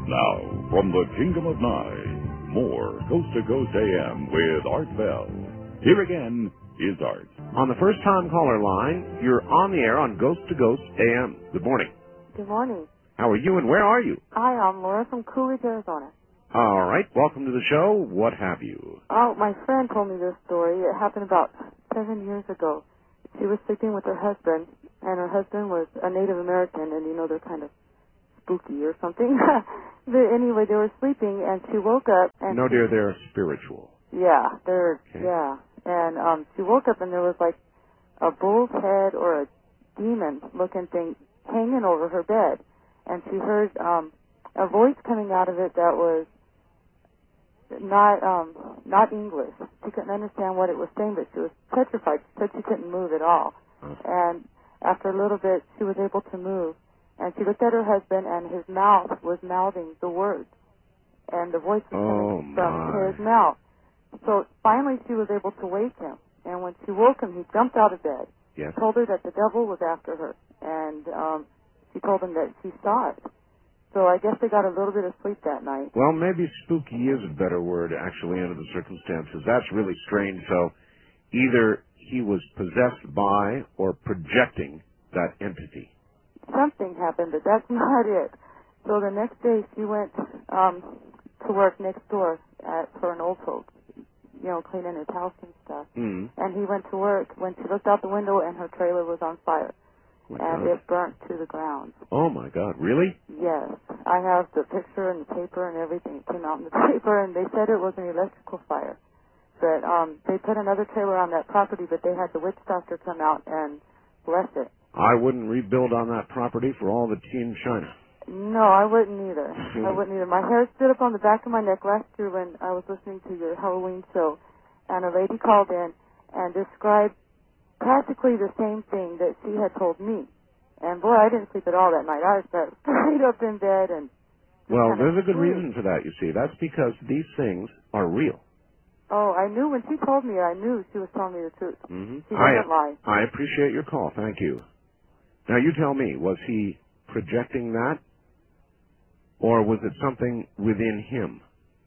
Now, from the Kingdom of Nye, more Coast to Coast AM with Art Bell. Here again is Art. On the first-time caller line, you're on the air on Coast to Coast AM. Good morning. Good morning. How are you and where are you? Hi, I'm Laura from Coolidge, Arizona. All right, welcome to the show. What have you? Oh, my friend told me this story. It happened about 7 years ago. She was sleeping with her husband, and her husband was a Native American, and you know they're kind of spooky or something. But anyway, they were sleeping, and she woke up. And no, dear, they're spiritual. Yeah, they're, okay. Yeah. And she woke up, and there was like a bull's head or a demon-looking thing hanging over her bed. And she heard a voice coming out of it that was not English. She couldn't understand what it was saying, but she was petrified. She said she couldn't move at all. And after a little bit, she was able to move. And she looked at her husband, and his mouth was mouthing the words. And the voice was coming from his mouth. So finally she was able to wake him. And when she woke him, he jumped out of bed. Yes. Told her that the devil was after her. And she told him that she saw it. So I guess they got a little bit of sleep that night. Well, maybe spooky is a better word, actually, under the circumstances. That's really strange. So either he was possessed by or projecting that entity. Something happened, but that's not it. So the next day she went to work next door for an old folks, you know, cleaning his house and stuff. Mm. And he went to work when she looked out the window and her trailer was on fire. And it burnt to the ground. Oh, my God. Really? Yes. I have the picture and the paper and everything. It came out in the paper, and they said it was an electrical fire. But they put another trailer on that property, but they had the witch doctor come out and bless it. I wouldn't rebuild on that property for all the tea in China. No, I wouldn't either. I wouldn't either. My hair stood up on the back of my neck last year when I was listening to your Halloween show, and a lady called in and described practically the same thing that she had told me. And boy, I didn't sleep at all that night. I was straight up in bed and... Well, there's a good reason for that, you see. That's because these things are real. Oh, I knew when she told me, I knew she was telling me the truth. Mm-hmm. She didn't lie. I appreciate your call. Thank you. Now, you tell me, was he projecting that? Or was it something within him?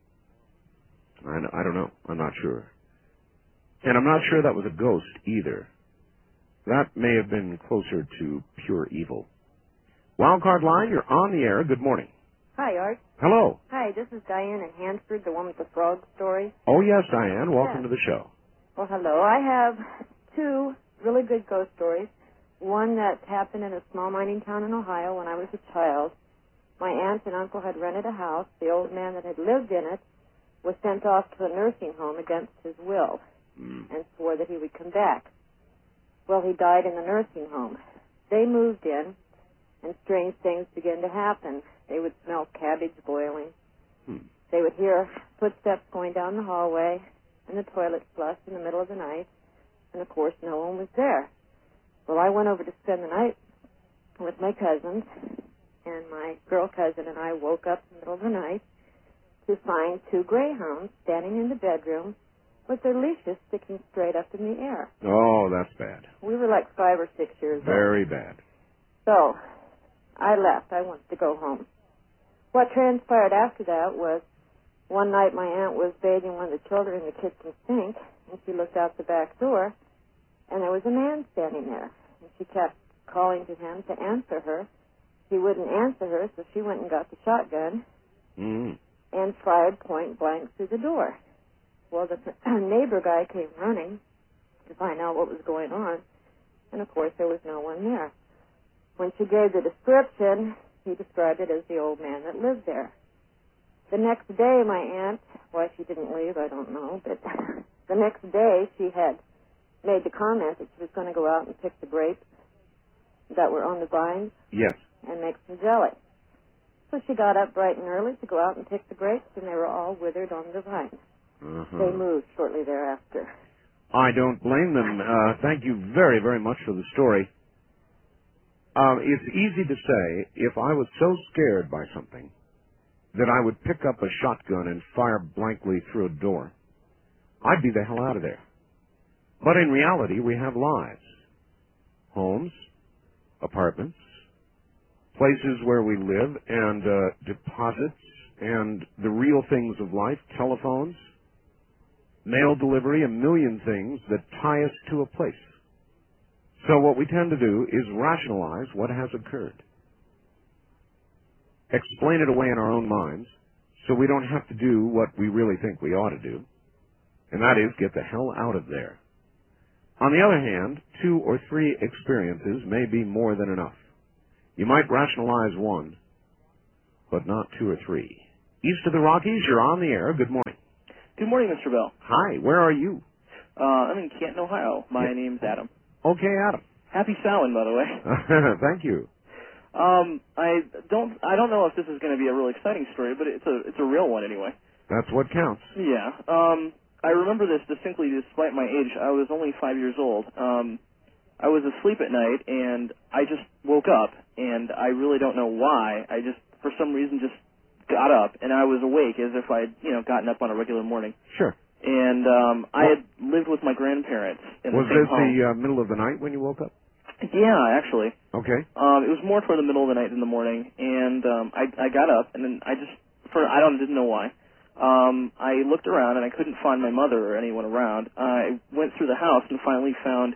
I don't know. I'm not sure. And I'm not sure that was a ghost either. That may have been closer to pure evil. Wildcard line, you're on the air. Good morning. Hi, Art. Hello. Hi, this is Diane in Hanford, the one with the frog story. Oh, yes, Diane. Welcome to the show. Well, hello. I have two really good ghost stories. One that happened in a small mining town in Ohio when I was a child. My aunt and uncle had rented a house. The old man that had lived in it was sent off to a nursing home against his will and swore that he would come back. Well, he died in the nursing home. They moved in, and strange things began to happen. They would smell cabbage boiling. They would hear footsteps going down the hallway, and the toilet flush in the middle of the night, and, of course, no one was there. Well, I went over to spend the night with my cousins, and my girl cousin and I woke up in the middle of the night to find two greyhounds standing in the bedroom with their leashes sticking straight up in the air. Oh, that's bad. We were like 5 or 6 years old. Very bad. So I left. I wanted to go home. What transpired after that was one night my aunt was bathing one of the children in the kitchen sink, and she looked out the back door, and there was a man standing there. And she kept calling to him to answer her. He wouldn't answer her, so she went and got the shotgun and fired point blank through the door. Well, the neighbor guy came running to find out what was going on, and, of course, there was no one there. When she gave the description, he described it as the old man that lived there. The next day, my aunt, why she didn't leave, I don't know, but the next day she had made the comment that she was going to go out and pick the grapes that were on the vines and make some jelly. So she got up bright and early to go out and pick the grapes, and they were all withered on the vines. They moved shortly thereafter. I don't blame them. Thank you very, very much for the story. It's easy to say, if I was so scared by something that I would pick up a shotgun and fire blankly through a door, I'd be the hell out of there. But in reality, we have lives. Homes, apartments, places where we live and deposits and the real things of life, telephones, mail delivery, a million things that tie us to a place. So what we tend to do is rationalize what has occurred. Explain it away in our own minds so we don't have to do what we really think we ought to do, and that is get the hell out of there. On the other hand, 2 or 3 experiences may be more than enough. You might rationalize 1, but not 2 or 3. East of the Rockies, you're on the air. Good morning. Good morning, Mr. Bell. Hi, where are you? I'm in Canton, Ohio. My name's Adam. Okay, Adam. Happy Samhain, by the way. Thank you. I don't know if this is going to be a really exciting story, but it's a real one anyway. That's what counts. Yeah. I remember this distinctly despite my age. I was only 5 years old. I was asleep at night, and I just woke up, and I really don't know why. I just, for some reason, just got up, and I was awake as if I'd, gotten up on a regular morning. Sure. And I had lived with my grandparents in the same home. Was this the middle of the night when you woke up? Yeah, actually. Okay. It was more toward the middle of the night than the morning, and I got up, and then I didn't know why. I looked around, and I couldn't find my mother or anyone around. I went through the house and finally found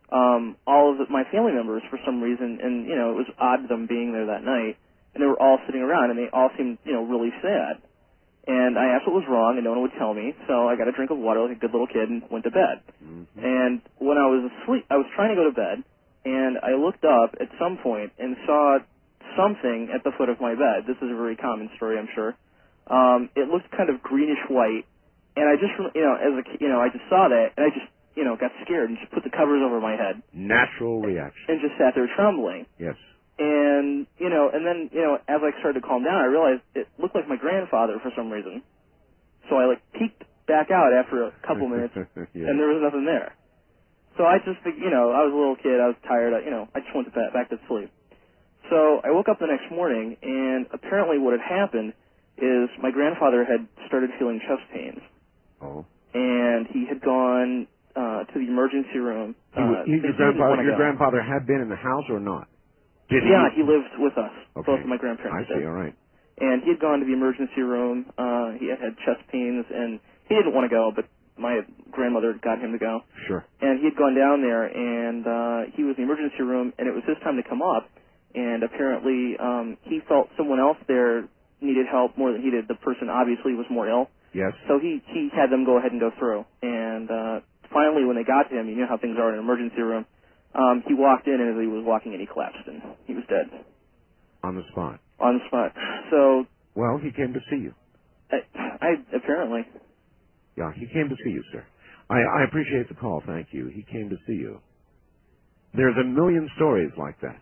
all of my family members for some reason, and, it was odd them being there that night, and they were all sitting around, and they all seemed, really sad. And I asked what was wrong, and no one would tell me, so I got a drink of water like a good little kid and went to bed. Mm-hmm. And when I was asleep, I was trying to go to bed, and I looked up at some point and saw something at the foot of my bed. This is a very common story, I'm sure. It looked kind of greenish-white, and I just, as a kid, I just saw that, and I just, got scared and just put the covers over my head. Natural reaction. And just sat there trembling. Yes. And, and then, as I started to calm down, I realized it looked like my grandfather for some reason. So I, peeked back out after a couple minutes, yeah. and there was nothing there. So I just, I was a little kid, I was tired, I just went back to sleep. So I woke up the next morning, and apparently what had happened is my grandfather had started feeling chest pains. Oh. And he had gone to the emergency room. Your grandfather had been in the house or not? Yeah, he lived with us. Okay. Both of my grandparents I see, did. all right. And he had gone to the emergency room. He had chest pains, and he didn't want to go, but my grandmother got him to go. Sure. And he had gone down there, and he was in the emergency room, and it was his time to come up. And apparently he felt someone else there needed help more than he did. The person obviously was more ill. Yes. So he had them go ahead and go through. And finally, when they got to him, you know how things are in an emergency room, he walked in, and as he was walking in, he collapsed, and he was dead. On the spot? On the spot. So... Well, he came to see you. Apparently. Yeah, he came to see you, sir. I appreciate the call, thank you. He came to see you. There's a million stories like that.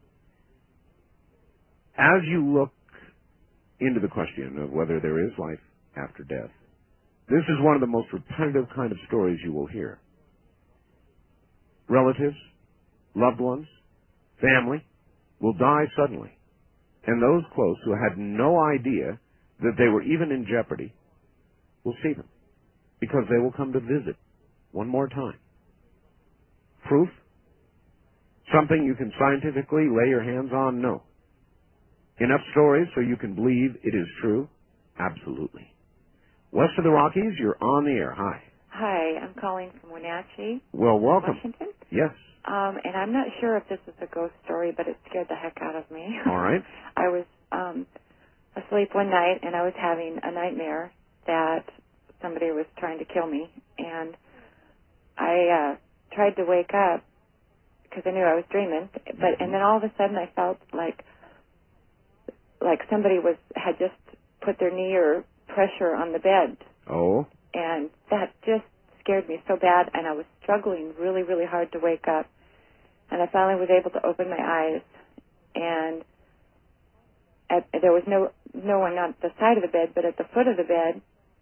As you look into the question of whether there is life after death, this is one of the most repetitive kind of stories you will hear. Relatives, loved ones, family will die suddenly, and those close who had no idea that they were even in jeopardy will see them, because they will come to visit one more time. Proof? Something you can scientifically lay your hands on? No. Enough stories so you can believe it is true? Absolutely. West of the Rockies, you're on the air. Hi. Hi, I'm calling from Wenatchee. Well, welcome. Washington. Yes. And I'm not sure if this is a ghost story, but it scared the heck out of me. All right. I was asleep one night, and I was having a nightmare that somebody was trying to kill me, and I tried to wake up because I knew I was dreaming, and then all of a sudden I felt like somebody had just put their knee or pressure on the bed. Oh. And that just scared me so bad, and I was struggling really, really hard to wake up. And I finally was able to open my eyes, and there was no one on the side of the bed, but at the foot of the bed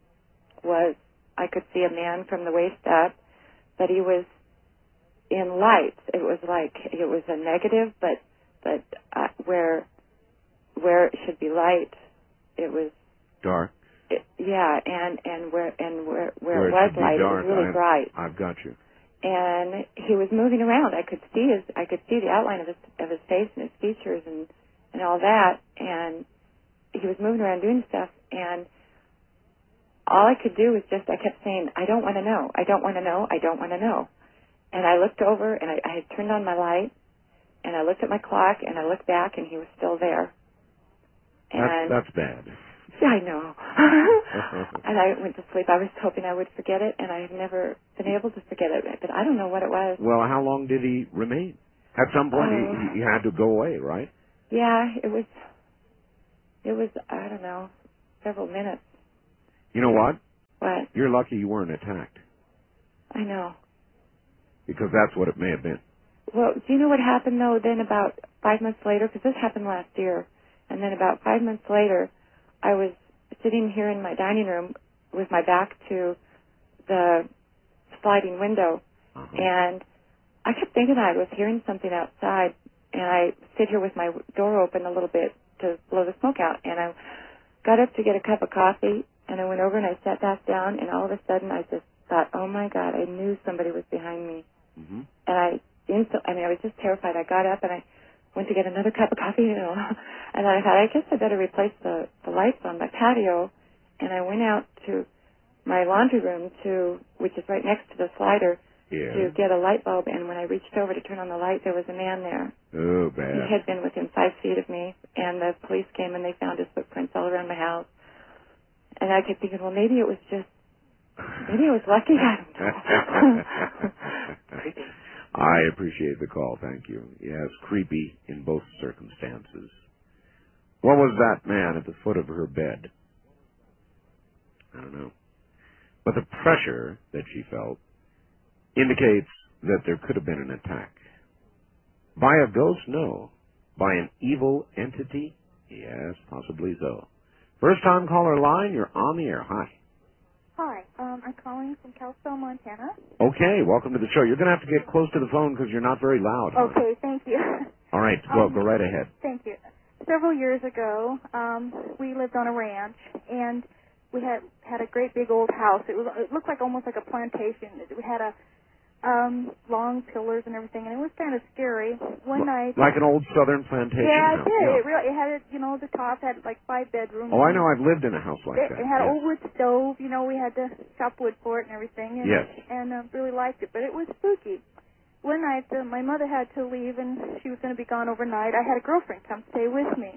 I could see a man from the waist up, but he was in light. It was like it was a negative, but where it should be light, it was dark. And where it was light, dark, it was really bright. I've got you. And he was moving around. I could see the outline of his face and his features, and and all that, and he was moving around doing stuff, and all I could do was I kept saying, I don't want to know, I don't want to know, I don't want to know. And I looked over, and I had turned on my light, and I looked at my clock, and I looked back, and he was still there. And that's bad. Yeah, I know. And I went to sleep. I was hoping I would forget it, and I have never been able to forget it, but I don't know what it was. Well, how long did he remain? At some point, he had to go away, right? Yeah, it was, I don't know, several minutes. You know what? What? You're lucky you weren't attacked. I know. Because that's what it may have been. Well, do you know what happened, though, then about 5 months later? Because this happened last year. And then about 5 months later, I was sitting here in my dining room with my back to the sliding window. And I kept thinking I was hearing something outside. And I sit here with my door open a little bit to blow the smoke out. And I got up to get a cup of coffee. And I went over and I sat back down. And all of a sudden, I just thought, oh, my God, I knew somebody was behind me. And I was just terrified. I got up and I went to get another cup of coffee, and then I thought, I guess I better replace the lights on my patio. And I went out to my laundry room, which is right next to the slider, to get a light bulb. And when I reached over to turn on the light, there was a man there. Oh, bad. He had been within 5 feet of me, and the police came and they found his footprints all around my house. And I kept thinking, well, maybe it was lucky. I don't know. I appreciate the call, thank you. Yes, creepy in both circumstances. What was that man at the foot of her bed? I don't know. But the pressure that she felt indicates that there could have been an attack. By a ghost? No. By an evil entity? Yes, possibly so. First time caller line, you're on the air. Hi. Hi, I'm calling from Kalispell, Montana. Okay, welcome to the show. You're going to have to get close to the phone because you're not very loud. Okay, thank you. All right, go right ahead. Thank you. Several years ago, we lived on a ranch, and we had a great big old house. It looked like almost like a plantation. We had a long pillars and everything, and it was kind of scary. One night, like an old southern plantation house. Yeah. It had the top had like 5 bedrooms. Oh, I know. I've lived in a house like that. It had an old wood stove. We had to chop wood for it and everything. And, yes. And really liked it, but it was spooky. One night, my mother had to leave, and she was going to be gone overnight. I had a girlfriend come stay with me.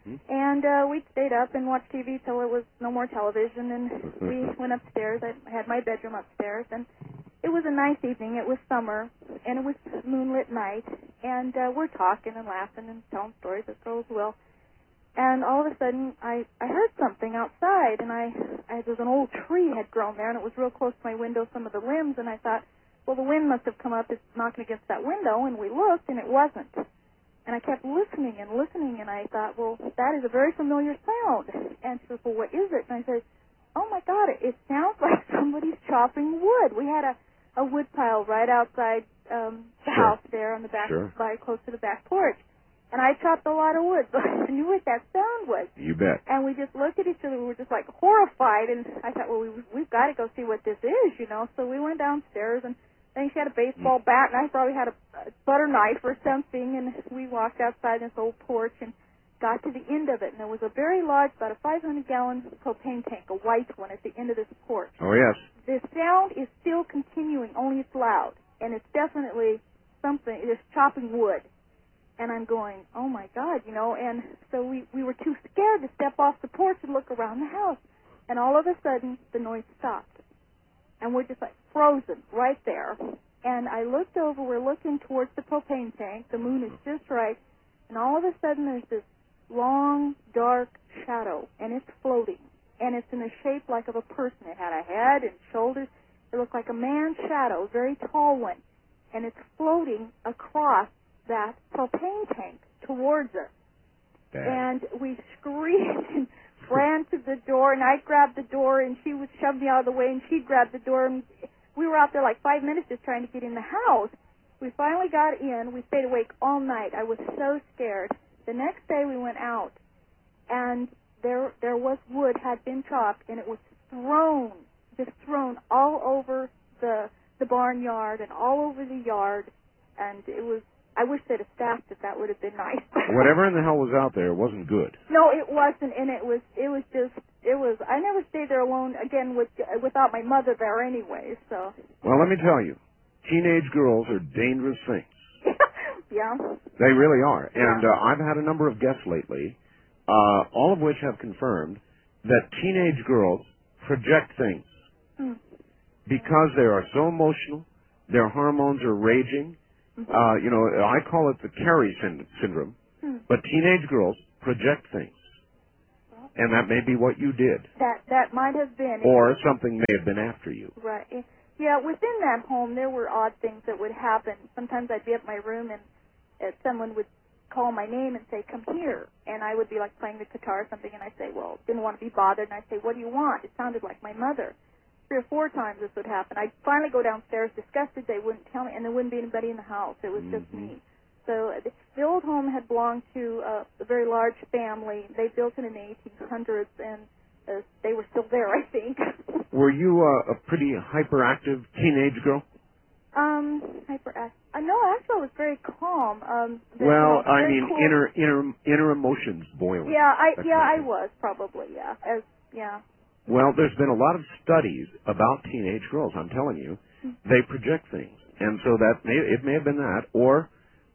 And we stayed up and watched TV till it was no more television, and we went upstairs. I had my bedroom upstairs, and it was a nice evening. It was summer, and it was moonlit night, and we're talking and laughing and telling stories as girls will. And all of a sudden, I heard something outside, and there was an old tree had grown there, and it was real close to my window, some of the limbs, and I thought, well, the wind must have come up, it's knocking against that window, and we looked, and it wasn't. And I kept listening, and I thought, well, that is a very familiar sound. And she said, well, what is it? And I said, oh, my God, it sounds like somebody's chopping wood. We had a wood pile right outside the house there on the back, close to the back porch. And I chopped a lot of wood, so I knew what that sound was. You bet. And we just looked at each other. We were just, like, horrified. And I thought, well, we've got to go see what this is, So we went downstairs, and I think she had a baseball bat, and I probably had a butter knife or something. And we walked outside this old porch and got to the end of it. And there was a very large, about a 500-gallon propane tank, a white one, at the end of this porch. Oh, yes. The sound is still continuing, only it's loud. And it's definitely something, it's chopping wood. And I'm going, oh, my God, And so we were too scared to step off the porch and look around the house. And all of a sudden, the noise stopped. And we're just like frozen right there. And I looked over, we're looking towards the propane tank. The moon is just right. And all of a sudden, there's this long, dark shadow. And it's floating. And it's in the shape like of a person. It had a head and shoulders. It looked like a man's shadow, a very tall one. And it's floating across that propane tank towards us. And we screamed and ran to the door, and I grabbed the door, and she would shove me out of the way, and she grabbed the door, and we were out there like 5 minutes just trying to get in the house. We finally got in. We stayed awake all night. I was so scared. The next day we went out, and there was wood had been chopped, and it was thrown all over the barnyard and all over the yard, and it was I wish they'd have staffed it. That would have been nice. Whatever in the hell was out there wasn't good. No, it wasn't, and it was. I never stayed there alone again without my mother there anyway. So. Well, let me tell you, teenage girls are dangerous things. Yeah. They really are, Yeah. and I've had a number of guests lately, all of which have confirmed that teenage girls project things because they are so emotional. Their hormones are raging. I call it the Carrie syndrome, but teenage girls project things. And that may be what you did. That might have been. Or something may have been after you. Right. Yeah, within that home, there were odd things that would happen. Sometimes I'd be at my room and someone would call my name and say, come here. And I would be like playing the guitar or something, and I'd say, well, didn't want to be bothered. And I'd say, what do you want? It sounded like my mother. 3 or 4 times this would happen. I'd finally go downstairs disgusted. They wouldn't tell me, and there wouldn't be anybody in the house. It was just me. So the old home had belonged to a very large family. They built it in the 1800s, and they were still there, I think. Were you a pretty hyperactive teenage girl? Hyperactive. No, actually, I was very calm. Well, I mean, cool. inner emotions boiling. Yeah, I was probably. Yeah. Well, there's been a lot of studies about teenage girls. I'm telling you, they project things, and so it may have been that, or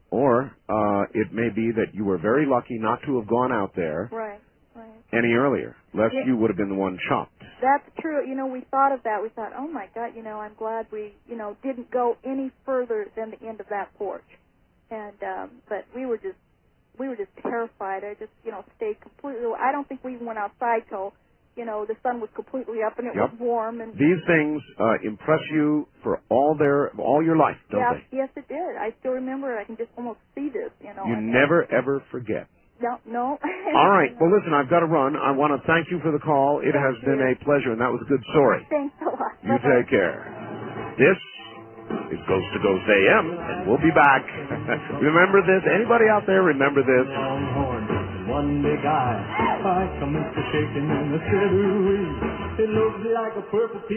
it may be that you were very lucky not to have gone out there any earlier, lest you would have been the one chopped. That's true. We thought of that. We thought, oh my God, I'm glad we, didn't go any further than the end of that porch, and but we were just terrified. I just, stayed completely. I don't think we even went outside till. The sun was completely up and it was warm. And these things impress you for all your life, don't they? Yes, it did. I still remember it. I can just almost see this, You never, ever forget. No. All right. Well, listen, I've got to run. I want to thank you for the call. It has been a pleasure, and that was a good story. Thanks a lot. You take care. This is Coast to Coast AM, and we'll be back. Remember this? Anybody out there remember this? One big eye, I commenced to shaking in the city. It looked like a purple